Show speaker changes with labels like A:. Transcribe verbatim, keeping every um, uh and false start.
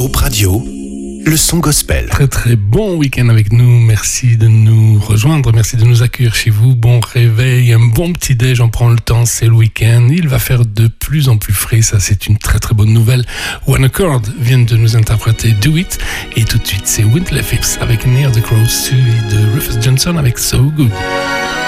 A: Groupe Radio, le son gospel.
B: Très très bon week-end avec nous. Merci de nous rejoindre. Merci de nous accueillir chez vous. Bon réveil, un bon petit déj. On prend le temps, c'est le week-end. Il va faire de plus en plus frais. Ça, c'est une très très bonne nouvelle. One Accord vient de nous interpréter Do It. Et tout de suite, c'est Wintley Phipps avec Near the Crows, suivi de Rufus Johnson avec So Good.